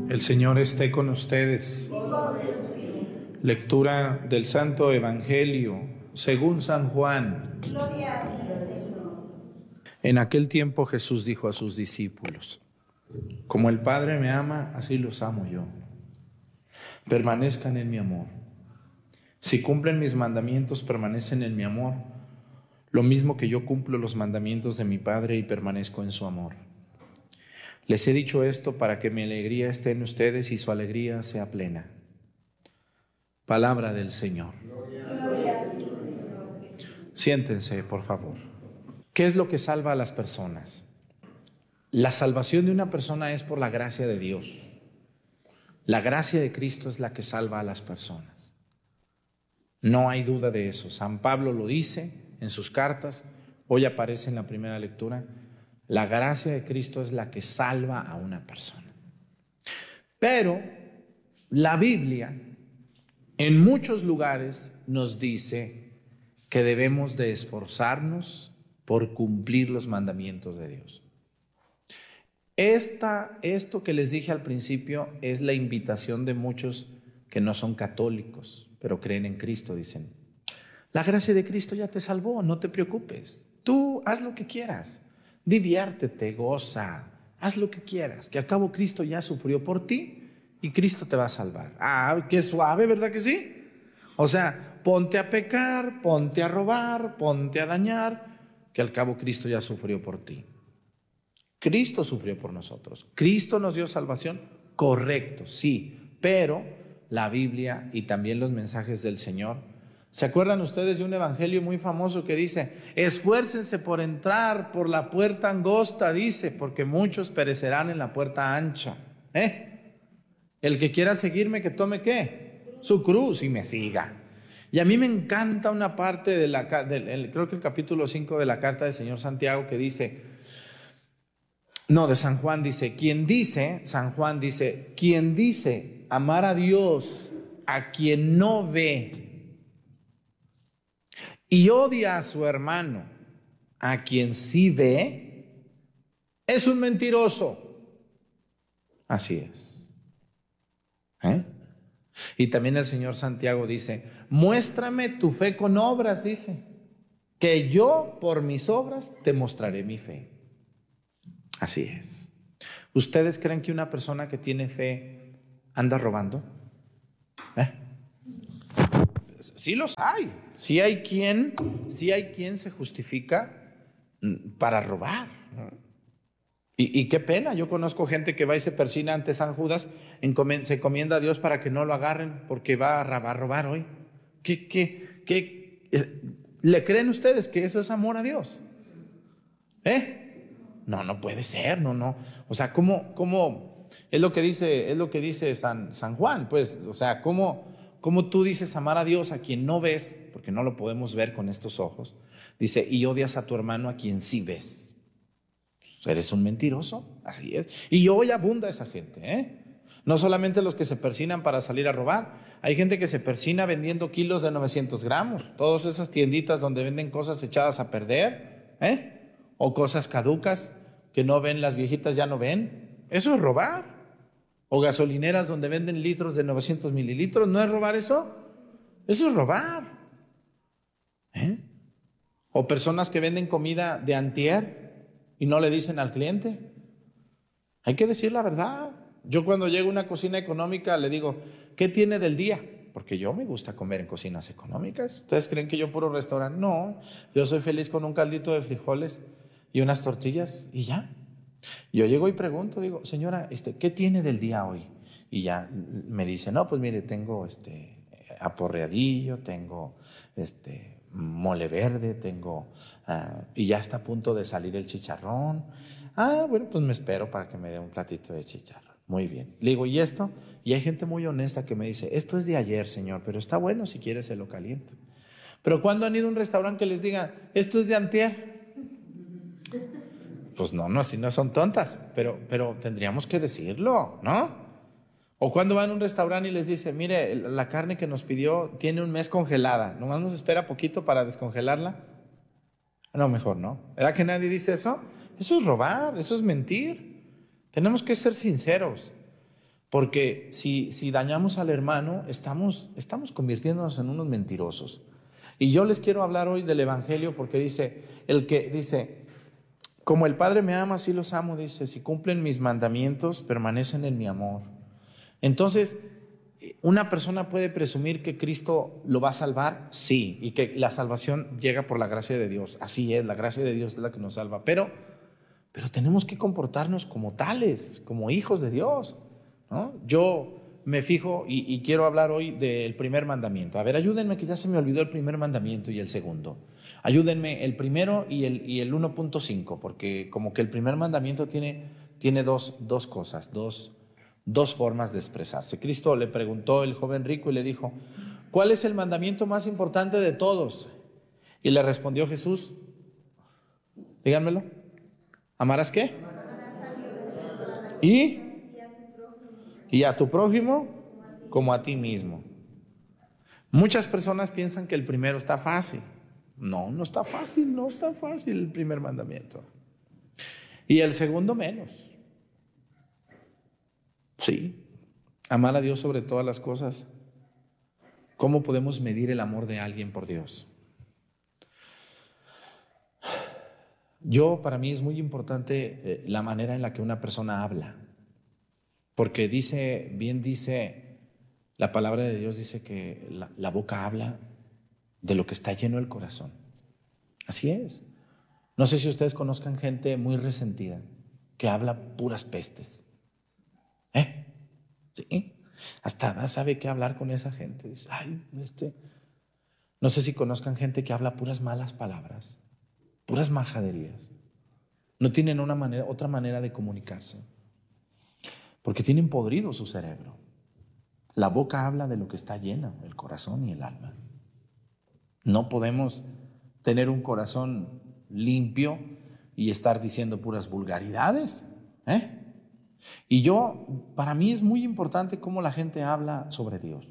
El Señor esté con ustedes. Lectura del Santo Evangelio según San Juan. Gloria a ti, Señor. En aquel tiempo Jesús dijo a sus discípulos: como el Padre me ama, así los amo yo. Permanezcan en mi amor. Si cumplen mis mandamientos, permanecen en mi amor, lo mismo que yo cumplo los mandamientos de mi Padre y permanezco en su amor. Les he dicho esto para que mi alegría esté en ustedes y su alegría sea plena. Palabra del Señor. Gloria a ti, Señor. Siéntense, por favor. ¿Qué es lo que salva a las personas? La salvación de una persona es por la gracia de Dios. La gracia de Cristo es la que salva a las personas. No hay duda de eso. San Pablo lo dice en sus cartas. Hoy aparece en la primera lectura. La gracia de Cristo es la que salva a una persona. Pero la Biblia en muchos lugares nos dice que debemos de esforzarnos por cumplir los mandamientos de Dios. Esto que les dije al principio es la invitación de muchos que no son católicos, pero creen en Cristo. Dicen: la gracia de Cristo ya te salvó, no te preocupes. Tú haz lo que quieras, diviértete, goza, haz lo que quieras, que al cabo Cristo ya sufrió por ti y Cristo te va a salvar. Ah, qué suave, ¿verdad que sí? O sea, ponte a pecar, ponte a robar, ponte a dañar, que al cabo Cristo ya sufrió por ti. Cristo sufrió por nosotros. Cristo nos dio salvación, correcto, sí, pero la Biblia y también los mensajes del Señor. ¿Se acuerdan ustedes de un evangelio muy famoso que dice: esfuércense por entrar por la puerta angosta, dice, porque muchos perecerán en la puerta ancha? El que quiera seguirme, que tome ¿qué? Su cruz y me siga. Y a mí me encanta una parte creo que el capítulo 5 de la carta del Señor Santiago que dice, de San Juan dice, San Juan dice, quien dice amar a Dios a quien no ve y odia a su hermano a quien sí ve, es un mentiroso. Así es. Y también el Señor Santiago dice: muéstrame tu fe con obras, dice, que yo por mis obras te mostraré mi fe. Así es. ¿Ustedes creen que una persona que tiene fe anda robando? Sí los hay. Sí hay quien se justifica para robar, ¿no? Y qué pena, yo conozco gente que va y se persina ante San Judas, se encomienda a Dios para que no lo agarren porque va a robar hoy. ¿Le creen ustedes que eso es amor a Dios? No puede ser, no. O sea, ¿cómo? Es lo que dice San Juan, pues, o sea, ¿cómo tú dices amar a Dios a quien no ves, porque no lo podemos ver con estos ojos? Dice, y odias a tu hermano a quien sí ves. Eres un mentiroso, así es. Y hoy abunda esa gente, No solamente los que se persinan para salir a robar. Hay gente que se persina vendiendo kilos de 900 gramos. Todas esas tienditas donde venden cosas echadas a perder, o cosas caducas que no ven, las viejitas ya no ven. Eso es robar. O gasolineras donde venden litros de 900 mililitros. ¿No es robar eso? Eso es robar. O personas que venden comida de antier y no le dicen al cliente. Hay que decir la verdad. Yo cuando llego a una cocina económica le digo, ¿qué tiene del día? Porque yo me gusta comer en cocinas económicas. ¿Ustedes creen que yo puro restaurante? No, yo soy feliz con un caldito de frijoles y unas tortillas y ya. Yo llego y pregunto, digo, señora, ¿qué tiene del día hoy? Y ya me dice, no, pues mire, tengo aporreadillo, tengo mole verde, tengo y ya está a punto de salir el chicharrón. Bueno, pues me espero para que me dé un platito de chicharrón. Muy bien. Le digo, ¿y esto? Y hay gente muy honesta que me dice, esto es de ayer, señor, pero está bueno, si quiere se lo caliento. Pero ¿cuándo han ido a un restaurante que les diga, esto es de antier? Pues no, si no son tontas, pero tendríamos que decirlo, ¿no? O cuando van a un restaurante y les dice, mire, la carne que nos pidió tiene un mes congelada, nomás nos espera poquito para descongelarla. No, mejor no. ¿Verdad que nadie dice eso? Eso es robar, eso es mentir. Tenemos que ser sinceros. Porque si dañamos al hermano, estamos convirtiéndonos en unos mentirosos. Y yo les quiero hablar hoy del Evangelio porque dice, como el Padre me ama, así los amo, dice, si cumplen mis mandamientos, permanecen en mi amor. Entonces, ¿una persona puede presumir que Cristo lo va a salvar? Sí, y que la salvación llega por la gracia de Dios. Así es, la gracia de Dios es la que nos salva. Pero tenemos que comportarnos como tales, como hijos de Dios, ¿no? Yo me fijo y quiero hablar hoy del primer mandamiento. A ver, ayúdenme, que ya se me olvidó el primer mandamiento y el segundo. Ayúdenme, el primero y el 1.5, porque como que el primer mandamiento tiene dos cosas, dos formas de expresarse. Cristo le preguntó el joven rico y le dijo, ¿cuál es el mandamiento más importante de todos? Y le respondió Jesús, díganmelo, ¿amarás qué? Y a tu prójimo como a ti mismo. Muchas personas piensan que el primero está fácil. No está fácil, no está fácil el primer mandamiento. Y el segundo menos. Sí, amar a Dios sobre todas las cosas. ¿Cómo podemos medir el amor de alguien por Dios? Para mí es muy importante la manera en la que una persona habla. Porque dice la palabra de Dios, dice que la boca habla de lo que está lleno el corazón. Así es. No sé si ustedes conozcan gente muy resentida que habla puras pestes. Sí. Hasta sabe qué hablar con esa gente. Dice, No sé si conozcan gente que habla puras malas palabras, puras majaderías. No tienen otra manera de comunicarse. Porque tienen podrido su cerebro. La boca habla de lo que está lleno, el corazón y el alma. No podemos tener un corazón limpio y estar diciendo puras vulgaridades. Y para mí es muy importante cómo la gente habla sobre Dios.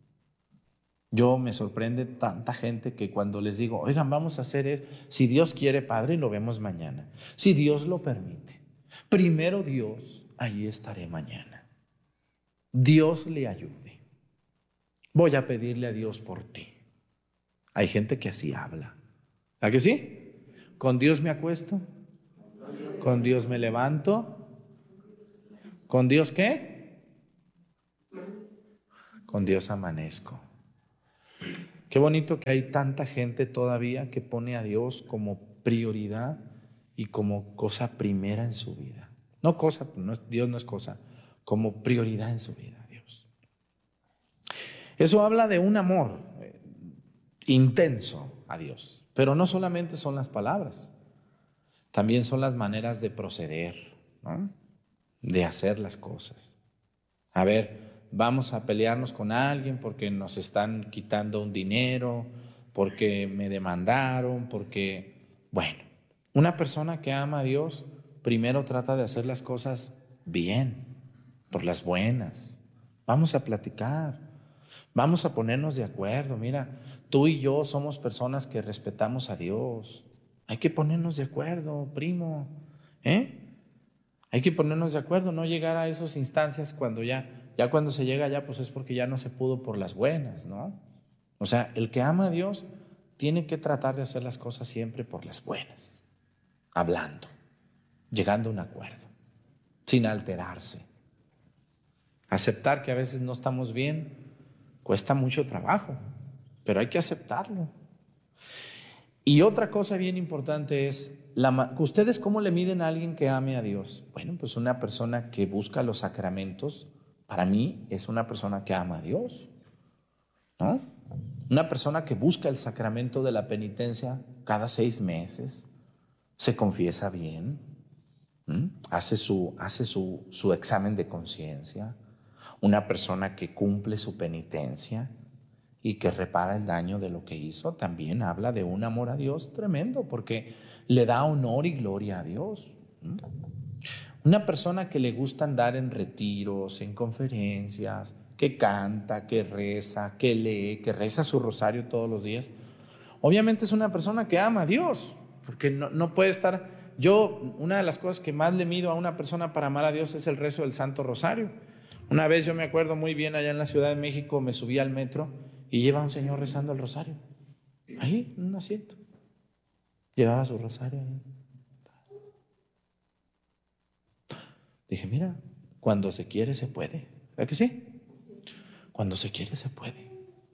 Me sorprende tanta gente que cuando les digo, oigan, vamos a hacer eso, si Dios quiere, Padre, lo vemos mañana. Si Dios lo permite. Primero Dios, ahí estaré mañana. Dios le ayude. Voy a pedirle a Dios por ti. Hay gente que así habla. ¿A que sí? Con Dios me acuesto, con Dios me levanto, ¿con Dios qué? Con Dios amanezco. Qué bonito que hay tanta gente todavía que pone a Dios como prioridad y como cosa primera en su vida. Dios no es cosa, como prioridad en su vida, Dios. Eso habla de un amor intenso a Dios, pero no solamente son las palabras, también son las maneras de proceder, ¿no? De hacer las cosas. A ver, vamos a pelearnos con alguien porque nos están quitando un dinero, porque me demandaron, bueno, una persona que ama a Dios primero trata de hacer las cosas bien, por las buenas. Vamos a platicar, vamos a ponernos de acuerdo. Mira, tú y yo somos personas que respetamos a Dios. Hay que ponernos de acuerdo, primo, Hay que ponernos de acuerdo, no llegar a esas instancias cuando ya cuando se llega allá, pues es porque ya no se pudo por las buenas, ¿no? O sea, el que ama a Dios tiene que tratar de hacer las cosas siempre por las buenas, hablando, llegando a un acuerdo, sin alterarse. Aceptar que a veces no estamos bien cuesta mucho trabajo, pero hay que aceptarlo. Y otra cosa bien importante es, ¿ustedes cómo le miden a alguien que ame a Dios? Bueno, pues una persona que busca los sacramentos, para mí es una persona que ama a Dios, ¿no? Una persona que busca el sacramento de la penitencia cada 6 meses, se confiesa bien, hace su examen de conciencia. Una persona que cumple su penitencia y que repara el daño de lo que hizo, también habla de un amor a Dios tremendo, porque le da honor y gloria a Dios. Una persona que le gusta andar en retiros, en conferencias, que canta, que reza, que lee, que reza su rosario todos los días, obviamente es una persona que ama a Dios, porque no puede estar. Una de las cosas que más le mido a una persona para amar a Dios es el rezo del Santo Rosario, Una vez yo me acuerdo muy bien allá en la Ciudad de México, me subí al metro y lleva un señor rezando el rosario. Ahí, en un asiento. Llevaba su rosario ahí. Dije, mira, cuando se quiere se puede. ¿Verdad que sí? Cuando se quiere se puede.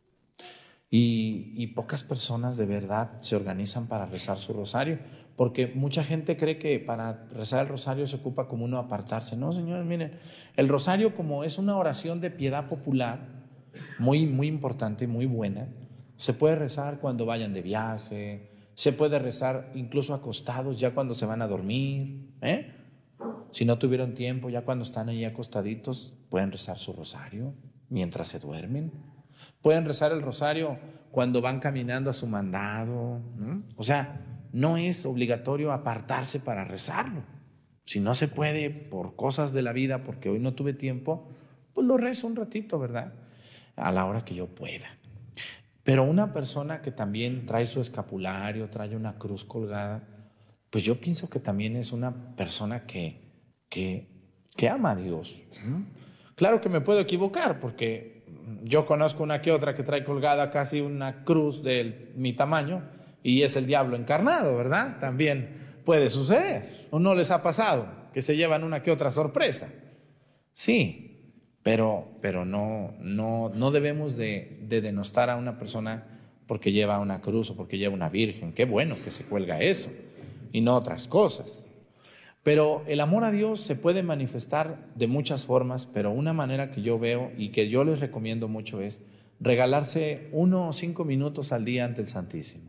Y pocas personas de verdad se organizan para rezar su rosario, porque mucha gente cree que para rezar el rosario se ocupa como uno apartarse. No, señores, miren, el rosario, como es una oración de piedad popular, muy, muy importante y muy buena, se puede rezar cuando vayan de viaje, se puede rezar incluso acostados ya cuando se van a dormir, Si no tuvieron tiempo, ya cuando están ahí acostaditos, pueden rezar su rosario mientras se duermen. Pueden rezar el rosario cuando van caminando a su mandado, ¿no? O sea, no es obligatorio apartarse para rezarlo. Si no se puede por cosas de la vida, porque hoy no tuve tiempo, pues lo rezo un ratito, ¿verdad? A la hora que yo pueda. Pero una persona que también trae su escapulario, trae una cruz colgada, pues yo pienso que también es una persona que ama a Dios. Claro que me puedo equivocar, porque yo conozco una que otra que trae colgada casi una cruz de mi tamaño y es el diablo encarnado, ¿verdad? También puede suceder. ¿O no les ha pasado que se llevan una que otra sorpresa? Sí, pero no debemos de denostar a una persona porque lleva una cruz o porque lleva una virgen. Qué bueno que se cuelga eso y no otras cosas. Pero el amor a Dios se puede manifestar de muchas formas, pero una manera que yo veo y que yo les recomiendo mucho es regalarse 1 o 5 minutos al día ante el Santísimo.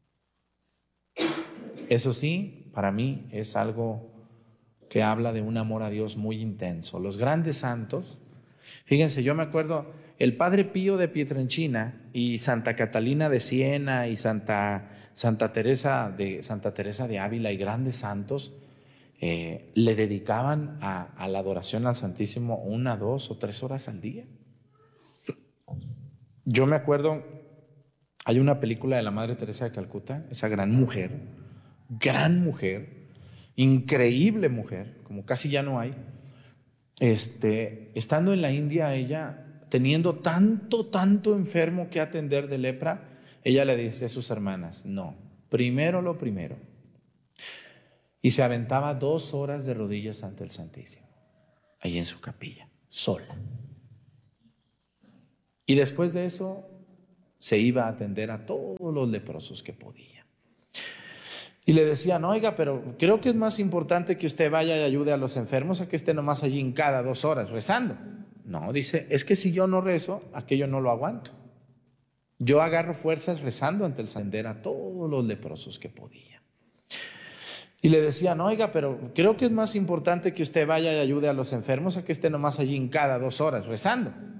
Eso sí, para mí es algo que habla de un amor a Dios muy intenso. Los grandes santos, fíjense, yo me acuerdo, el Padre Pío de Pietrelcina y Santa Catalina de Siena y Santa Teresa de Ávila y grandes santos, le dedicaban a la adoración al Santísimo 1, 2 o 3 horas al día. Yo me acuerdo, hay una película de la Madre Teresa de Calcuta, esa gran mujer, increíble mujer, como casi ya no hay, estando en la India, ella teniendo tanto enfermo que atender de lepra, ella le dice a sus hermanas, no, primero lo primero. Y se aventaba 2 horas de rodillas ante el Santísimo, ahí en su capilla, sola. Y después de eso se iba a atender a todos los leprosos que podía. Y le decían, oiga, pero creo que es más importante que usted vaya y ayude a los enfermos a que esté nomás allí en cada 2 horas rezando. No, dice, es que si yo no rezo, aquello no lo aguanto. Yo agarro fuerzas rezando ante el Santísimo a todos los leprosos que podía. Y le decían, oiga, pero creo que es más importante que usted vaya y ayude a los enfermos a que esté nomás allí en cada 2 horas rezando.